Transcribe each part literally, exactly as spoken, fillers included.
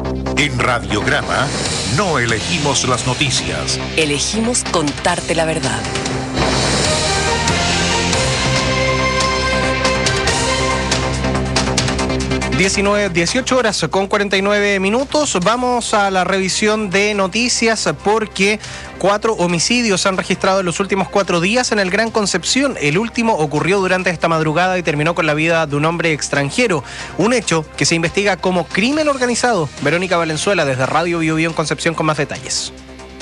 En Radiograma no elegimos las noticias. Elegimos contarte la verdad. diecinueve, dieciocho horas con cuarenta y nueve minutos. Vamos a la revisión de noticias porque cuatro homicidios se han registrado en los últimos cuatro días en el Gran Concepción. El último ocurrió durante esta madrugada y terminó con la vida de un hombre extranjero. Un hecho que se investiga como crimen organizado. Verónica Valenzuela desde Radio Bio Bio en Concepción con más detalles.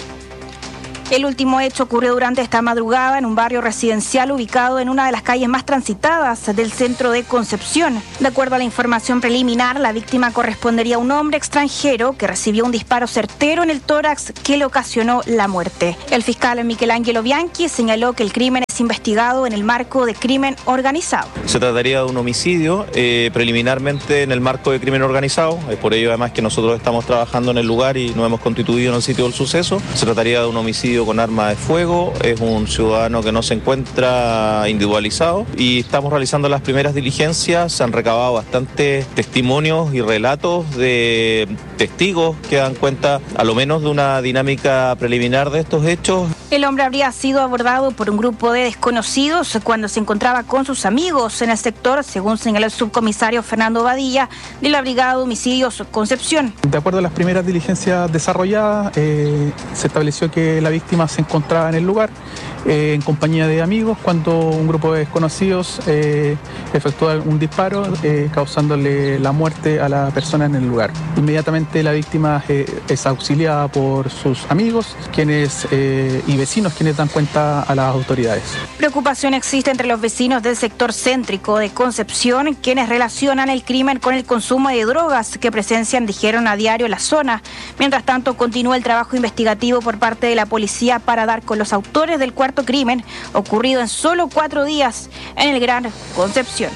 El último hecho ocurrió durante esta madrugada en un barrio residencial ubicado en una de las calles más transitadas del centro de Concepción. De acuerdo a la información preliminar, la víctima correspondería a un hombre extranjero que recibió un disparo certero en el tórax que le ocasionó la muerte. El fiscal Michelangelo Bianchi señaló que el crimen es investigado en el marco de crimen organizado. Se trataría de un homicidio eh, preliminarmente en el marco de crimen organizado. Es por ello además que nosotros estamos trabajando en el lugar y nos hemos constituido en el sitio del suceso. Se trataría de un homicidio con arma de fuego, es un ciudadano que no se encuentra individualizado y estamos realizando las primeras diligencias. Se han recabado bastantes testimonios y relatos de testigos que dan cuenta a lo menos de una dinámica preliminar de estos hechos. El hombre habría sido abordado por un grupo de desconocidos cuando se encontraba con sus amigos en el sector, según señaló el subcomisario Fernando Badilla de la Brigada de Homicidios Concepción. De acuerdo a las primeras diligencias desarrolladas, eh, se estableció que la víctima se encontraba en el lugar eh, en compañía de amigos cuando un grupo de desconocidos eh, efectuó un disparo eh, causándole la muerte a la persona en el lugar. Inmediatamente la víctima eh, es auxiliada por sus amigos quienes eh, y vecinos quienes dan cuenta a las autoridades. Preocupación existe entre los vecinos del sector céntrico de Concepción, quienes relacionan el crimen con el consumo de drogas que presencian, dijeron, a diario la zona. Mientras tanto, continúa el trabajo investigativo por parte de la policía para dar con los autores del cuarto crimen ocurrido en solo cuatro días en el Gran Concepción.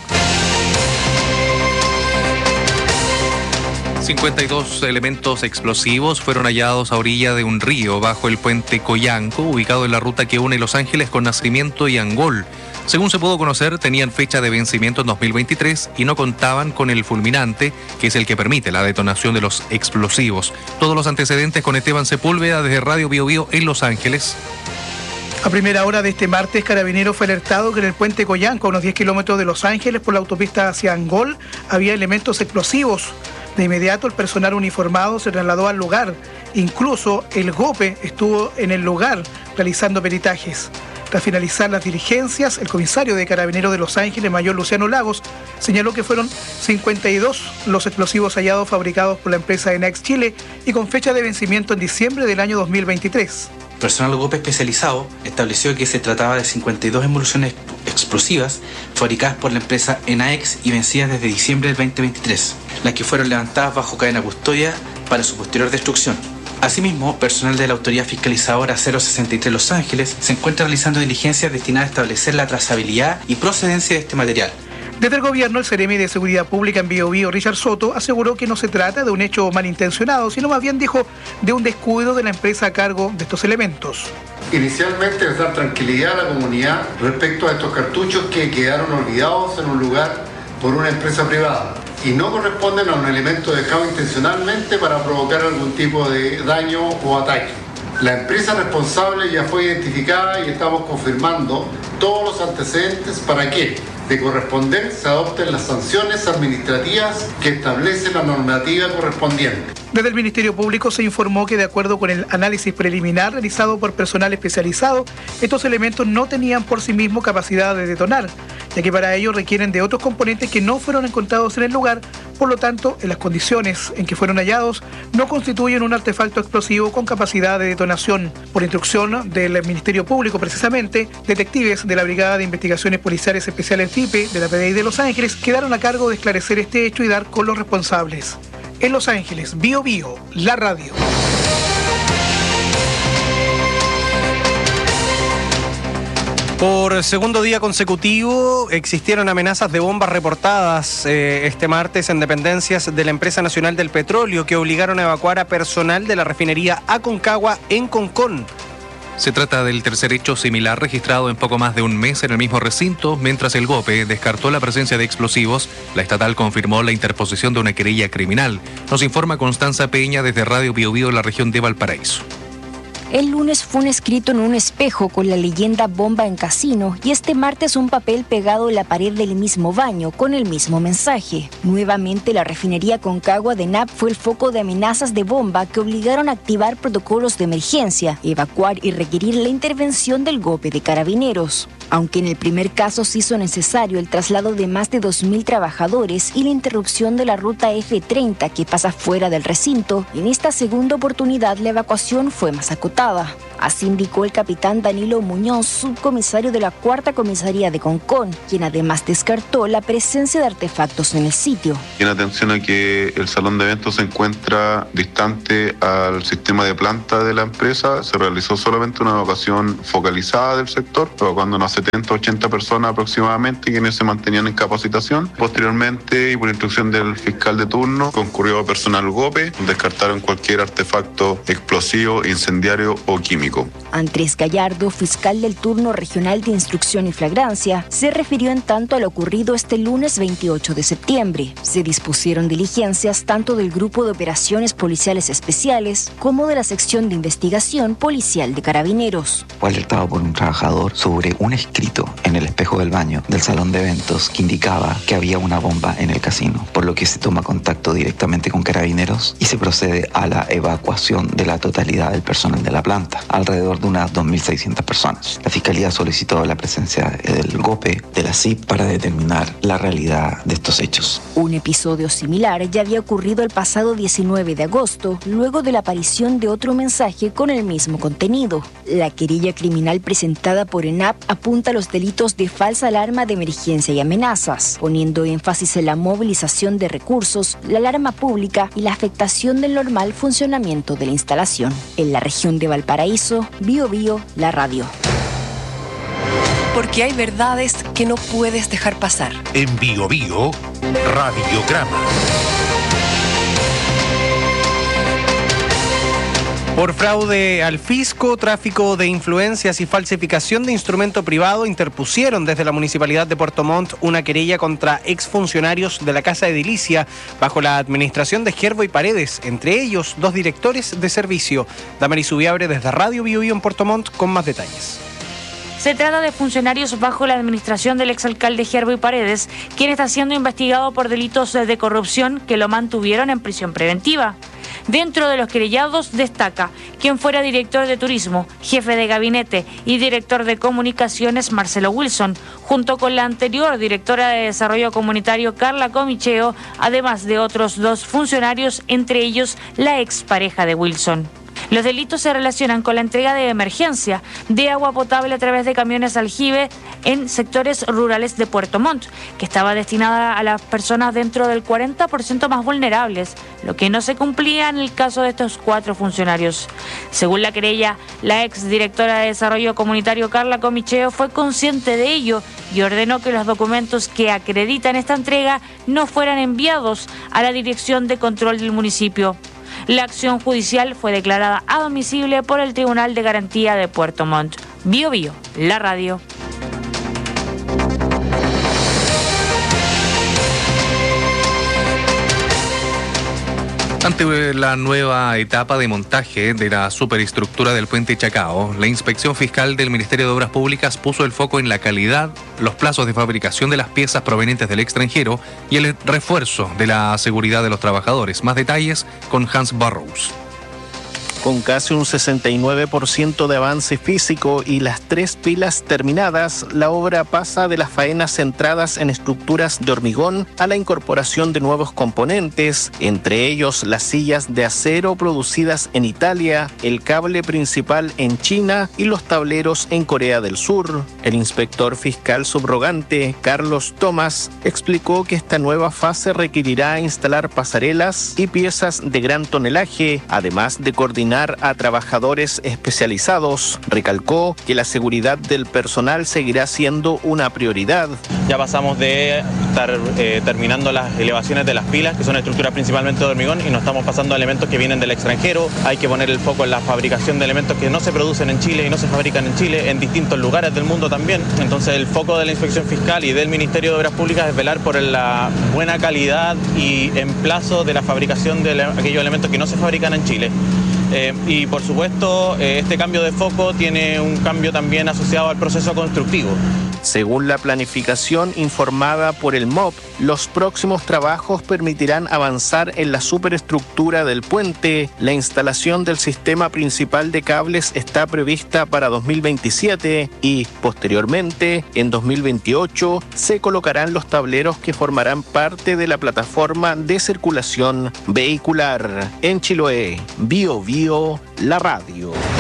cincuenta y dos elementos explosivos fueron hallados a orilla de un río bajo el puente Coyanco, ubicado en la ruta que une Los Ángeles con Nacimiento y Angol. Según se pudo conocer, tenían fecha de vencimiento en dos mil veintitrés y no contaban con el fulminante, que es el que permite la detonación de los explosivos. Todos los antecedentes con Esteban Sepúlveda desde Radio Bio Bio en Los Ángeles. A primera hora de este martes, Carabineros fue alertado que en el puente Coyanco, a unos diez kilómetros de Los Ángeles, por la autopista hacia Angol, había elementos explosivos. De inmediato, el personal uniformado se trasladó al lugar. Incluso el GOPE estuvo en el lugar realizando peritajes. Tras finalizar las diligencias, el comisario de Carabineros de Los Ángeles, mayor Luciano Lagos, señaló que fueron cincuenta y dos los explosivos hallados fabricados por la empresa Enaex Chile y con fecha de vencimiento en diciembre del año dos mil veintitrés. El personal GOPE especializado estableció que se trataba de cincuenta y dos emulaciones explosivas fabricadas por la empresa Enaex y vencidas desde diciembre del veinte veintitrés, las que fueron levantadas bajo cadena custodia para su posterior destrucción. Asimismo, personal de la Autoridad Fiscalizadora cero sesenta y tres Los Ángeles se encuentra realizando diligencias destinadas a establecer la trazabilidad y procedencia de este material. Desde el gobierno, el Seremi de Seguridad Pública en Bio Bio, Richard Soto, aseguró que no se trata de un hecho malintencionado, sino más bien, dijo, de un descuido de la empresa a cargo de estos elementos. Inicialmente es dar tranquilidad a la comunidad respecto a estos cartuchos que quedaron olvidados en un lugar por una empresa privada y no corresponden a un elemento dejado intencionalmente para provocar algún tipo de daño o ataque. La empresa responsable ya fue identificada y estamos confirmando todos los antecedentes para que, de corresponder, se adopten las sanciones administrativas que establece la normativa correspondiente. Desde el Ministerio Público se informó que, de acuerdo con el análisis preliminar realizado por personal especializado, estos elementos no tenían por sí mismos capacidad de detonar, ya que para ello requieren de otros componentes que no fueron encontrados en el lugar. Por lo tanto, en las condiciones en que fueron hallados, no constituyen un artefacto explosivo con capacidad de detonación. Por instrucción del Ministerio Público, precisamente, detectives de la Brigada de Investigaciones Policiales Especiales F I P E de la P D I de Los Ángeles quedaron a cargo de esclarecer este hecho y dar con los responsables. En Los Ángeles, Bio Bio, la radio. Por segundo día consecutivo existieron amenazas de bombas reportadas eh, este martes en dependencias de la Empresa Nacional del Petróleo que obligaron a evacuar a personal de la refinería Aconcagua en Concón. Se trata del tercer hecho similar registrado en poco más de un mes en el mismo recinto. Mientras el GOPE descartó la presencia de explosivos, la estatal confirmó la interposición de una querella criminal. Nos informa Constanza Peña desde Radio Bio Bio en la región de Valparaíso. El lunes fue un escrito en un espejo con la leyenda bomba en casino y este martes un papel pegado en la pared del mismo baño con el mismo mensaje. Nuevamente la refinería Concagua de N A P fue el foco de amenazas de bomba que obligaron a activar protocolos de emergencia, evacuar y requerir la intervención del GOPE de Carabineros. Aunque en el primer caso se hizo necesario el traslado de más de dos mil trabajadores y la interrupción de la ruta F treinta que pasa fuera del recinto, en esta segunda oportunidad la evacuación fue más acotada. Así indicó el capitán Danilo Muñoz, subcomisario de la cuarta comisaría de Concón, quien además descartó la presencia de artefactos en el sitio. En atención a que el salón de eventos se encuentra distante al sistema de planta de la empresa, se realizó solamente una evacuación focalizada del sector, evacuando unas setenta, ochenta personas aproximadamente, quienes se mantenían en capacitación. Posteriormente, y por instrucción del fiscal de turno, concurrió personal GOPE, descartaron cualquier artefacto explosivo, incendiario o químico. Andrés Gallardo, fiscal del turno regional de instrucción y flagrancia, se refirió en tanto a lo ocurrido este lunes veintiocho de septiembre. Se dispusieron diligencias tanto del Grupo de Operaciones Policiales Especiales como de la Sección de Investigación Policial de Carabineros. Fue alertado por un trabajador sobre un escrito en el espejo del baño del salón de eventos que indicaba que había una bomba en el casino, por lo que se toma contacto directamente con Carabineros y se procede a la evacuación de la totalidad del personal de la planta, alrededor de unas dos mil seiscientas personas. La Fiscalía solicitó la presencia del GOPE de la C I P para determinar la realidad de estos hechos. Un episodio similar ya había ocurrido el pasado diecinueve de agosto, luego de la aparición de otro mensaje con el mismo contenido. La querella criminal presentada por E N A P apunta a los delitos de falsa alarma de emergencia y amenazas, poniendo énfasis en la movilización de recursos, la alarma pública y la afectación del normal funcionamiento de la instalación. En la región de Valparaíso, Bio Bio, la radio. Porque hay verdades que no puedes dejar pasar. En Bio Bio, Radiograma. Por fraude al fisco, tráfico de influencias y falsificación de instrumento privado, interpusieron desde la Municipalidad de Puerto Montt una querella contra exfuncionarios de la Casa Edilicia bajo la administración de Gerbo y Paredes, entre ellos dos directores de servicio. Damaris Ubiabre desde Radio Bio Bio en Puerto Montt con más detalles. Se trata de funcionarios bajo la administración del exalcalde Gerbo y Paredes, quien está siendo investigado por delitos de corrupción que lo mantuvieron en prisión preventiva. Dentro de los querellados destaca quien fuera director de turismo, jefe de gabinete y director de comunicaciones Marcelo Wilson, junto con la anterior directora de desarrollo comunitario Carla Comicheo, además de otros dos funcionarios, entre ellos la expareja de Wilson. Los delitos se relacionan con la entrega de emergencia de agua potable a través de camiones aljibe en sectores rurales de Puerto Montt, que estaba destinada a las personas dentro del cuarenta por ciento más vulnerables, lo que no se cumplía en el caso de estos cuatro funcionarios. Según la querella, la exdirectora de Desarrollo Comunitario Carla Comicheo fue consciente de ello y ordenó que los documentos que acreditan esta entrega no fueran enviados a la Dirección de Control del municipio. La acción judicial fue declarada admisible por el Tribunal de Garantía de Puerto Montt. Bio Bio, la radio. Ante la nueva etapa de montaje de la superestructura del puente Chacao, la Inspección Fiscal del Ministerio de Obras Públicas puso el foco en la calidad, los plazos de fabricación de las piezas provenientes del extranjero y el refuerzo de la seguridad de los trabajadores. Más detalles con Hans Barrows. Con casi un sesenta y nueve por ciento de avance físico y las tres pilas terminadas, la obra pasa de las faenas centradas en estructuras de hormigón a la incorporación de nuevos componentes, entre ellos las sillas de acero producidas en Italia, el cable principal en China y los tableros en Corea del Sur. El inspector fiscal subrogante, Carlos Tomás, explicó que esta nueva fase requerirá instalar pasarelas y piezas de gran tonelaje, además de coordinar designar a trabajadores especializados. Recalcó que la seguridad del personal seguirá siendo una prioridad. Ya pasamos de estar eh, terminando las elevaciones de las pilas, que son estructuras principalmente de hormigón, y nos estamos pasando a elementos que vienen del extranjero. Hay que poner el foco en la fabricación de elementos que no se producen en Chile y no se fabrican en Chile, en distintos lugares del mundo también. Entonces el foco de la Inspección Fiscal y del Ministerio de Obras Públicas es velar por la buena calidad y emplazo de la fabricación de aquellos elementos que no se fabrican en Chile. Eh, y por supuesto, eh, este cambio de foco tiene un cambio también asociado al proceso constructivo. Según la planificación informada por el M O P, los próximos trabajos permitirán avanzar en la superestructura del puente. La instalación del sistema principal de cables está prevista para dos mil veintisiete y, posteriormente, en dos mil veintiocho, se colocarán los tableros que formarán parte de la plataforma de circulación vehicular. En Chiloé, Bio Bio, la radio.